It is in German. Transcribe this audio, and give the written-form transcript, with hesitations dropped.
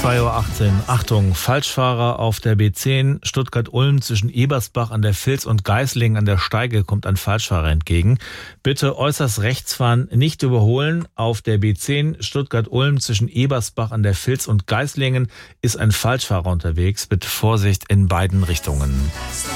2:18 Uhr. Achtung, Falschfahrer auf der B10 Stuttgart-Ulm zwischen Ebersbach an der Vils und Geislingen an der Steige kommt ein Falschfahrer entgegen. Bitte äußerst rechts fahren, nicht überholen. Auf der B10 Stuttgart-Ulm zwischen Ebersbach an der Vils und Geislingen ist ein Falschfahrer unterwegs. Bitte Vorsicht in beiden Richtungen.